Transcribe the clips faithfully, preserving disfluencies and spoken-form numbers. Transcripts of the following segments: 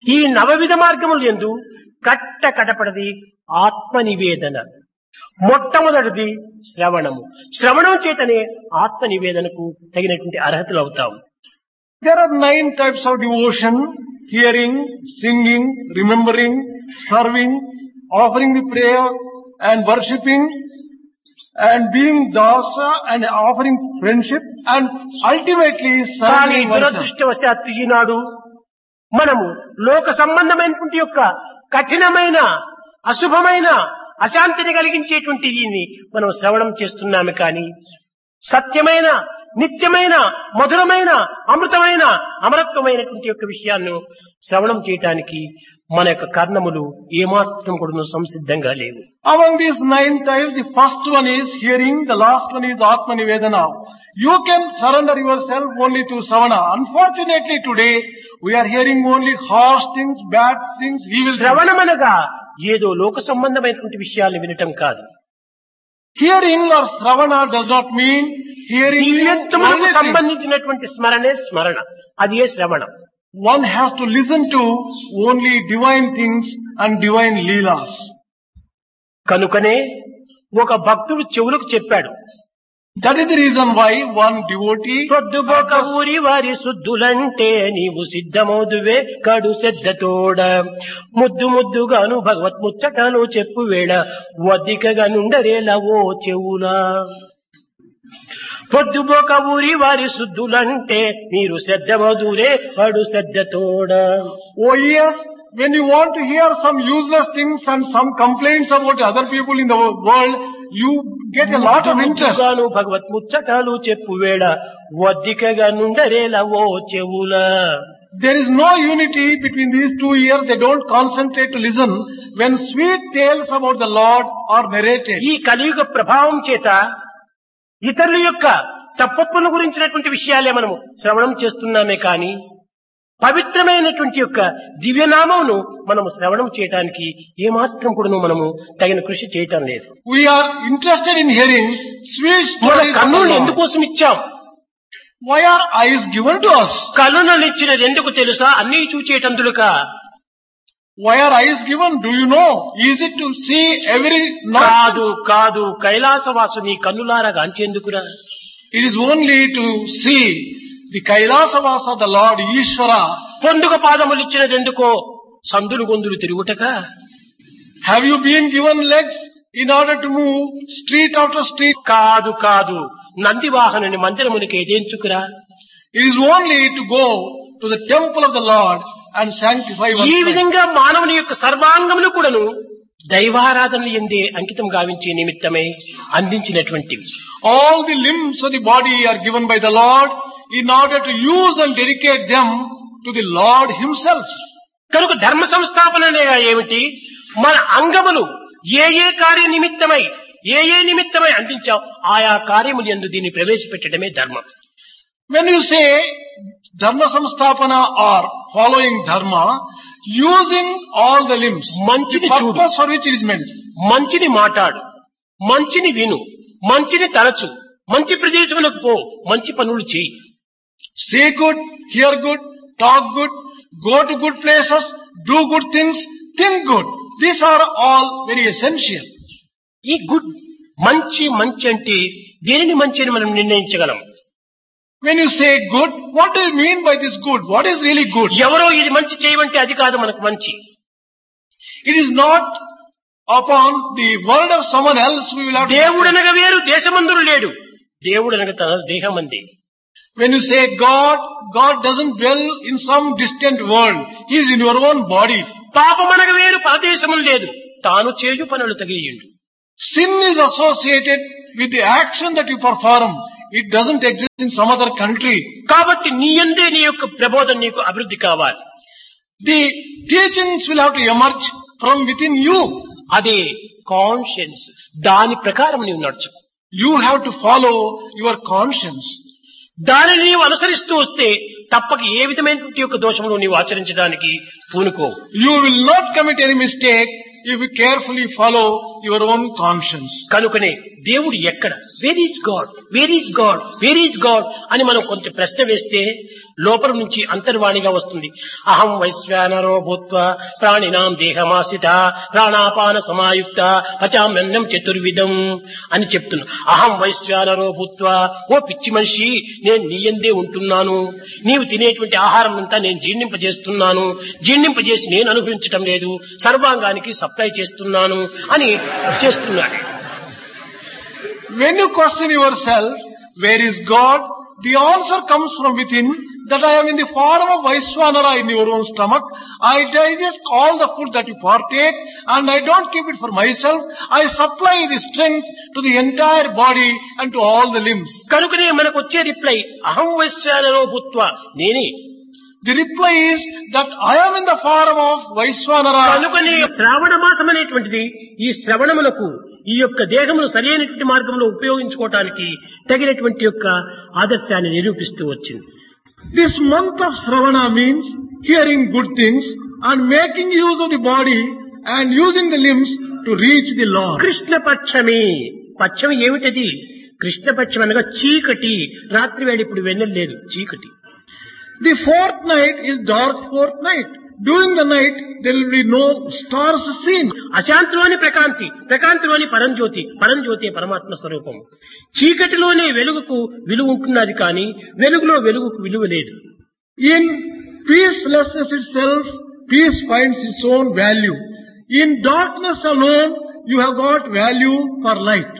ఈ నవవిధ మార్గములు యందు కట్ట కడపడది ఆత్మ నివేదన. మొట్టమొదటిది శ్రవణము. శ్రవణం చేతనే ఆత్మ నివేదనకు తగినటువంటి అర్హతలు అవుతాము. There are nine types of devotion: hearing, singing, remembering, serving, offering the prayer and worshipping, and being dasa and offering friendship, and ultimately కానీ serving oneself. దురదృష్టవశాత్తు ఈనాడు మనము లోక సంబంధమైనటువంటి యొక్క కఠినమైన అశుభమైన అశాంతిని కలిగించేటువంటి దీన్ని మనం శ్రవణం చేస్తున్నాము. కానీ సత్యమైన నిత్యమైన మధురమైన అమృతమైన అమరత్వమైనటువంటి యొక్క విషయాన్ని శ్రవణం చేయటానికి మన యొక్క కర్ణములు ఏమాత్రం కూడా సంసిద్ధంగా లేవు. Among these nine types, the first one is hearing, the last one is Atma Nivedana. You can surrender yourself only to Savana. Unfortunately today, we are hearing only harsh things, bad things, evil things. శ్రవణమనగా ఏదో లోక సంబంధమైనటువంటి విషయాలను వినటం కాదు. Hearing or Sravana does not mean hearing దివ్యత్వములకు only things. సంబంధించినటువంటి స్మరణే స్మరణ, అది ఏ శ్రవణం. One has to listen to only divine things and divine leelas. కనుకనే ఒక భక్తుడు చెవులకు చెప్పాడు, That is the reason why one devotee పొద్దుబోక ఊరి వారి శుద్ధులంటే నీవు సిద్ధమోదువే కడు శ్రద్ధతోడ ముద్దు ముద్దుగాను భగవత్ ముచ్చటను చెప్పు వేళ వద్దికగా నుండరేలా ఓ చెవులా. పొద్దుబోక ఊరి వారి శుద్ధులంటే మీరు శ్రద్ధమోదురే కడు శ్రద్ధతోడ. Oh yes, when you want to hear some useless things and some complaints about other people in the world, you get a lot of interest. ముద్దుగాను భగవత్ ముచ్చటాలు చెప్పు వేళ వద్దికగా నుండరేలా ఓ చెవులా. There is no unity between these two ears. They don't concentrate to listen when sweet tales about the Lord are narrated. ఈ కలియుగ ప్రభావం చేత ఇతరుల యొక్క తప్పప్పుల గురించినటువంటి విషయాలే మనము శ్రవణం చేస్తున్నామే కానీ పవిత్రమైనటువంటి యొక్క దివ్యనామమును మనము శ్రవణం చేయడానికి ఏమాత్రం కూడా మనము తగిన కృషి చేయటం లేదు. We are interested in hearing sweet మన stories of the కన్నులను Lord. ఎందుకోసం ఇచ్చాం? Why are eyes given to us? కన్నులను ఇచ్చినది ఎందుకు తెలుసా? అన్నీ చూచేటందులుక. Why are eyes given? Do you know? Is it to see every కాదు nonsense? కాదు కైలాసవాసు నీ కన్నులారా గాంచేందుకురా? It is only to see the Kailasavasa, the Lord Ishvara. పొందుక పాదములు ఇచ్చినది ఎందుకో? సందులు గొందులు తిరుగుటక. Have you been given legs in order to move street after street? కాదు కాదు Nandi వాహనుని మందిరమునికి ఏదేంచుకురా? It is only to go to the temple of the Lord and sanctify ఈ oneself. విధంగా మానవుని యొక్క సర్వాంగములు కూడాను దైవారాధన ఎందే అంకితం గావించే నిమిత్తమై అందించినటువంటివి. All the limbs of the body are given by the Lord in order to use and dedicate them to the Lord Himself. కనుక ధర్మ సంస్థాపన అనగా ఏమిటి? మన అంగములు ఏ ఏ కార్య నిమిత్తమై ఏ ఏ నిమిత్తమై అందించాం ఆయా కార్యములు యందు దీన్ని ప్రవేశపెట్టడమే ధర్మం. When you say Dharma Samstapana or following Dharma, using all the limbs, the మంచిని చూడు, purpose for which it is meant. మంచిని మాట్లాడు, మంచిని విను, మంచిని తలచు, మంచి ప్రదేశములకు పో, మంచి పనులు చేయి. Say good, hear good, talk good, go to good places, do good things, think good. These are all very essential. ఈ గుడ్ మంచి మంచి అంటే దేనిని మంచి అని మనం నిర్ణయించగలం? When you say good, what do you mean by this good? What is really good? ఎవరో ఇది మంచి చేయమంటే అది కాదు మనకు మంచి. It is not upon the word of someone else we will have to. దేవుడనగా వేరు దేశమందురు లేడు, దేవుడనగా తన దేహమంది. When you say God, God doesn't dwell in some distant world. He is in your own body. పాపమనగా వేరు పరదేశములు లేదు, తాను చేయు పనులు తగిలియుండు. Sin is associated with the action that you perform. It doesn't exist in some other country. కాబట్టి నీ యందే నీ యొక్క ప్రబోధన నీకు అభివృద్ధి కావాలి. The teachings will have to emerge from within you. అదే కాన్షియన్స్, దాని ప్రకారం నీవు నడుచు. You have to follow your conscience. దానిని నీవు అనుసరిస్తూ వస్తే తప్పక ఏ విధమైనటువంటి యొక్క దోషమును నీవు ఆచరించడానికి పూనుకో. You will not commit any mistake if you carefully follow your own conscience. కనుకనే దేవుడు ఎక్కడ, where is God, where is God, where is God అని మనం కొంచెం ప్రశ్న వేస్తే లోపల నుంచి అంతర్వాణిగా వస్తుంది. అహం వైశ్వానరో భూత్వా ప్రాణినాం దేహమాశ్రిత ప్రాణాపాన సమాయుక్త పచామ్యన్నం చతుర్విధం అని చెప్తున్నా. అహం వైశ్వానరో భూత్వా, ఓ పిచ్చి మనిషి, నేను నీ యందే ఉంటున్నాను. నీవు తినేటువంటి ఆహారం అంతా నేను జీర్ణింపజేస్తున్నాను. జీర్ణింపజేసి నేను అనుభవించటం లేదు, సర్వాంగానికి సప్లై చేస్తున్నాను అని చేస్తున్నాడు. When you question yourself, where is God? The answer comes from within, that I am in the form of Vaishwanara in your own stomach. I digest all the food that you partake, and I don't keep it for myself. I supply the strength to the entire body and to all the limbs. కనుకనే మనకు వచ్చే reply అహం వైశ్వానరో భూత్వా, నేనే. The reply is that I am in the form of Vaishwanara. కనుకనే శ్రావణ మాసం అనేటువంటిది ఈ శ్రవణములకు ఈ యొక్క దేహమును సరైనటువంటి మార్గంలో ఉపయోగించుకోవటానికి తగినటువంటి యొక్క ఆదర్శాన్ని నిరూపిస్తూ వచ్చింది. This month of Shravana means hearing good things and making use of the body and using the limbs to reach the Lord. Krishna పక్షమే, పక్షం ఏమిటది? కృష్ణ పక్షం అనగా చీకటి. రాత్రి వేళ ఇప్పుడు వెన్నెల లేదు, చీకటి. The fourth night is dark fourth night. During the night there will be no stars seen. అశాంతిలోని ప్రకాంతి, ప్రకాంతిలోని పరంజ్యోతి, పరంజ్యోతి పరమాత్మ స్వరూపం. చీకటిలోనే వెలుగుకు విలువ ఉంటున్నది కానీ వెలుగులో వెలుగుకు విలువ లేదు. In peacelessness itself, peace finds its own value. In darkness alone, you have got value for light.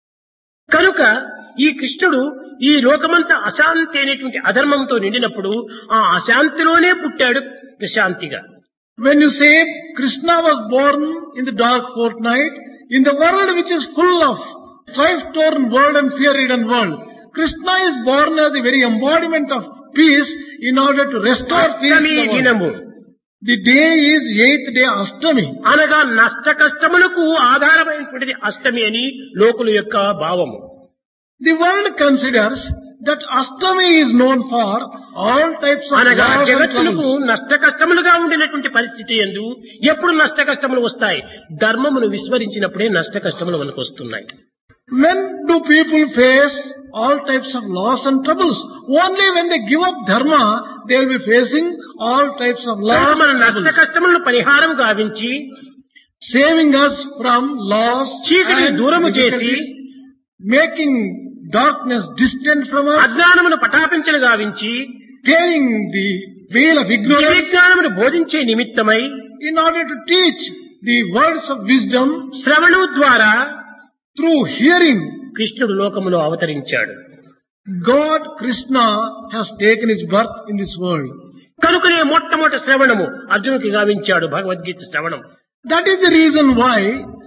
కనుక ఈ కృష్ణుడు ఈ లోకమంతా అశాంతి అనేటువంటి అధర్మంతో నిండినప్పుడు ఆ అశాంతిలోనే పుట్టాడు ప్రశాంతిగా. When you say Krishna was born in the dark fortnight, in the world which is full of strife-torn world and fear-ridden world, Krishna is born as the very embodiment of peace in order to restore peace in the దినము. world. The day is eighth day Ashtami. అనగా నష్ట కష్టములకు ఆధారమైనటువంటిది అష్టమి అని లోకుల యొక్క భావము. The world considers that Ashtami is known for all types of అనగా loss and జగత్తులకు troubles. నష్ట కష్టములుగా ఉండినటువంటి పరిస్థితి యందు ఎప్పుడు నష్ట కష్టములు వస్తాయి? ధర్మమును విస్మరించినప్పుడే నష్ట కష్టములు మనకు వస్తున్నాయి. When do people face all types of loss and troubles? Only when they give up dharma, they will be facing all types of loss మన and నష్ట troubles. కష్టములను పరిహారం గావించి Saving us from loss చీకటిని and దూరము చేసి difficulties, making darkness distant from us, అజ్ఞానమును పటాపించను గావించి tearing the veil of ignorance విజ్ఞానమును బోధించే నిమిత్తమై in order to teach the words of wisdom శ్రవణము ద్వారా through hearing. కృష్ణుడు లోకములో అవతరించాడు. God, Krishna, has taken his birth in this world. కనుకనే మొట్టమొదటి శ్రవణము అర్జునుడికి గావించాడు, భగవద్గీత శ్రవణం. That is the reason why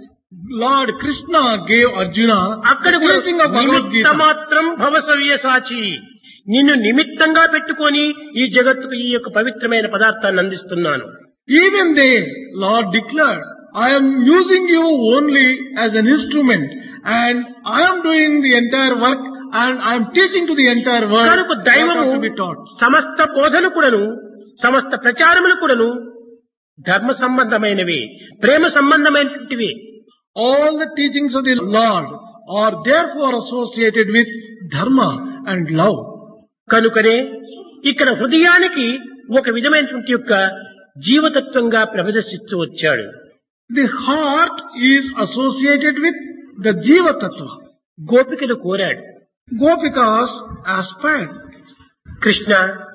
Lord Krishna gave Arjuna అక్కడ the teaching of Bhagavad నిమిత్త Gita. మాత్రం భవసవ్య సాచి, నిన్ను నిమిత్తంగా పెట్టుకొని ఈ జగత్తుకు ఈ యొక్క పవిత్రమైన పదార్థాన్ని అందిస్తున్నాను. Even there, Lord declared, I am using you only as an instrument, and I am doing the entire work, and I am teaching to the entire world కనుక what దైవము ought to be taught. సమస్త బోధలు కూడాను, సమస్త ప్రచారములు కూడాను ధర్మ సంబంధమైనవి, ప్రేమ సంబంధమైనటువంటివి. All the teachings of the Lord are therefore associated with dharma and love. కనుకనే ఇక్కడ హృదయానికి ఒక విధమైనటువంటి యొక్క జీవతత్వంగా ప్రదర్శిస్తూ వచ్చాడు. The heart is associated with the Jiva Tattva. గోపికలు కోరాడు, Gopikas aspired. Krishna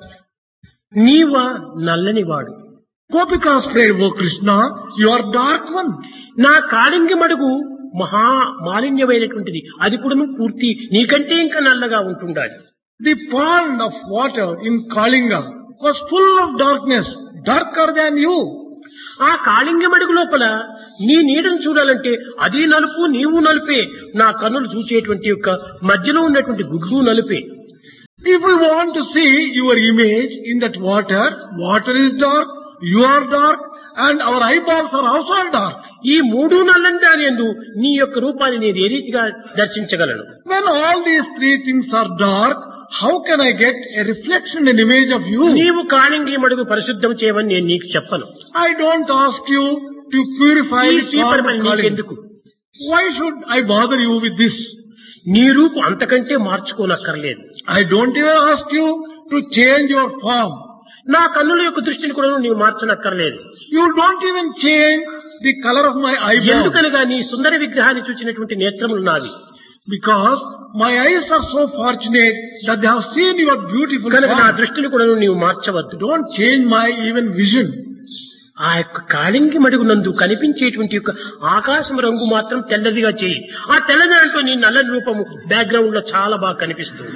Neeva నల్లనివాడు, Gopikas prayed, O Krishna, you are dark one. నా కాళింగి మడుగు మహా మాలిన్యమైనటువంటిది, అది కూడా పూర్తి నీకంటే ఇంకా నల్లగా ఉంటుండాలి. The pond of water in Kalinga was full of darkness, darker than you. ఆ కాళింగి మడుగు లోపల నీ నీడను చూడాలంటే అది నలుపు, నీవు నలుపే. నా కన్నులు చూసేటువంటి యొక్క మధ్యలో ఉన్నటువంటి గుడ్లు నలుపే. If we want to see your image in that water, water is dark, you are dark, and our eyeballs are also dark. ఈ మూడు నల్లని దాని యందు నీ యొక్క రూపాన్ని నేను ఏ రీతిగా దర్శించగలను? When all these three things are dark, how can I get a reflection, an image of you? నీవు కాళింగి మడుగు పరిశుద్ధం చేయమని నేను నీకు చెప్పను. I don't ask you to purify ఈ the స్వీపర్ pond పని of Kalinga. నీకెందుకు? Why should I bother you with this? నీ రూపు అంతకంటే మార్చుకోనక్కర్లేదు. I don't even ask you to change your form. నా కన్నుల యొక్క దృష్టిని కూడా నీవు మార్చనక్కర్లేదు. You don't even change the color of my eyebrow. ఎందుకనగా నీ సుందర విగ్రహాన్ని చూచినటువంటి నేత్రములు నావి. Because my eyes are so fortunate that they have seen your beautiful కనుక నా form. దృష్టిని కూడా నీవు మార్చవద్దు. Don't change my even vision. ఆ యొక్క కాళింగి మడుగునందు కనిపించేటువంటి యొక్క ఆకాశం రంగు మాత్రం తెల్లదిగా చేయి. ఆ తెల్లదాంట్లో నీ నల్లని రూపము బ్యాక్గ్రౌండ్ లో చాలా బాగా కనిపిస్తుంది.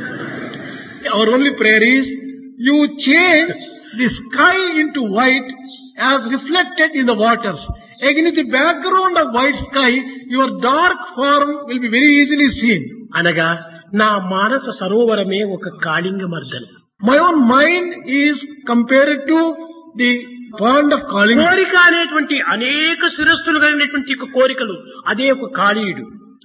Our only prayer is, you change the sky into white as reflected in the waters. Against the background of white sky, your dark form will be very easily seen. అనగా నా మానస సరోవరమే ఒక Kalinga మర్దనం. My own mind is compared to the pond of Kalinga. కోరిక అనేటువంటి అనేక శిరస్సులు కలిగినటువంటి యొక్క కోరికలు అదే ఒక కాళీయుడు.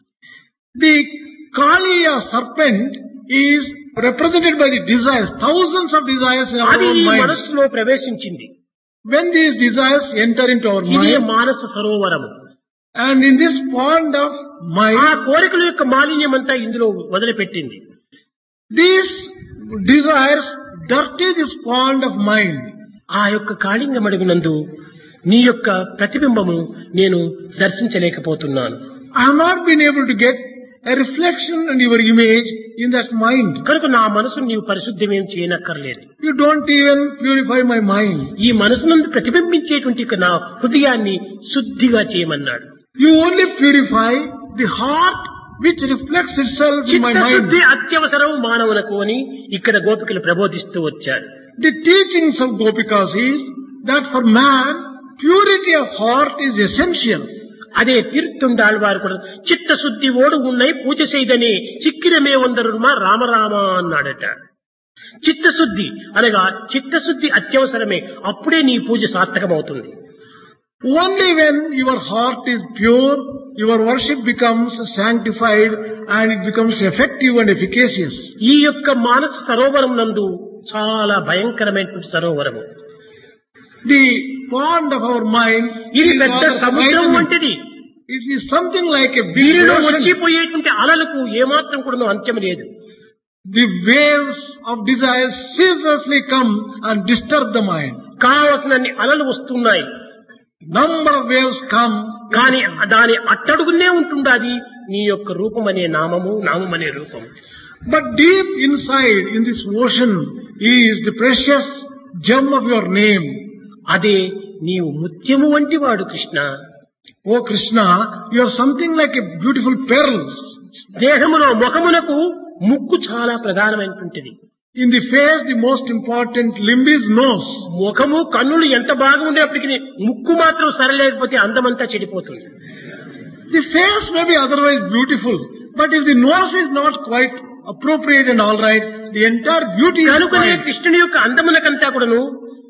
The Kaliya serpent is represented by the desires, thousands of desires in our అది own ఈ mind. మనస్సులో ప్రవేశించింది. When these desires enter into our ఇది mind, Manasa Sarovaram. and in this pond of ఆ mind, కోరికల యొక్క మాలిన్యం అంతా ఇందులో వదిలిపెట్టింది. these desires dirty this pond of mind. ఆ యొక్క కాళింగ మడుగునందు నీ యొక్క ప్రతిబింబము నేను దర్శించలేకపోతున్నాను. I have not been able to get a reflection and your image in that mind. కనుక నా మనసును నీవు పరిశుద్ధమేం చేయనక్కర్లేదు. You don't even purify my mind. ఈ మనసునందు ప్రతిబింబించేటువంటి యొక్క నా హృదయాన్ని శుద్ధిగా చేయమన్నాడు. You only purify the heart which reflects itself in my mind. చిత్తశుద్ధి అత్యవసరం మానవులకు అని ఇక్కడ గోపికలు ప్రబోధిస్తూ వచ్చారు. The teachings of Gopikas is that for man, purity of heart is essential. అదే తీర్థుండాళ్వారు కూడా చిత్తశుద్ధి ఓడు ఉన్నై పూజ చేయదని చిక్కిరమే వందరుమా రామరామ అన్నాడట. చిత్తశుద్ధి అనగా చిత్తశుద్ధి అత్యవసరమే, అప్పుడే నీ పూజ సార్థకమవుతుంది. Only when your heart is pure, your worship becomes sanctified and it becomes effective and efficacious. ఈ యొక్క మానస సరోవరం నందు చాలా భయంకరమైనటువంటి Sarovaram. The pond of our mind ఇది is పెద్ద rather సముద్రం frightening. వంటిది. It is something like a big దీనిలో ocean. వచ్చిపోయేటువంటి అలలకు ఏమాత్రం కూడా అంత్యం లేదు. The waves of desire ceaselessly come and disturb the mind. కావలసినన్ని అలలు వస్తున్నాయి, Number of waves come, కానీ దాని అట్టడుగునే ఉంటుండాది నీ యొక్క రూపం అనే నామము, నామం అనే రూపం. but deep inside in this ocean is the precious gem of your name. అదే నీవు ముత్యము వంటి వాడు Krishna. Oh Krishna, you are something like a beautiful pearl. దేహములో ముఖమునకు ముక్కు చాలా ప్రధానమైనటువంటిది. In the face, the most important limb is nose. ముఖము కన్నులు ఎంత బాగా ఉండేప్పటికీ ముక్కు మాత్రం సరలేకపోతే అందమంతా చెడిపోతుంది. The face may be otherwise beautiful, but if the nose is not quite appropriate and all right, the entire beauty is కనుకనే spoiled. కృష్ణుని యొక్క అందమునకంతా కూడాను